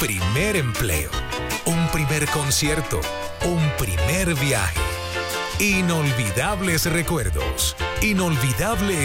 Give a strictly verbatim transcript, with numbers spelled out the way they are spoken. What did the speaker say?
primer empleo, un primer concierto, un primer viaje. Inolvidables recuerdos, inolvidable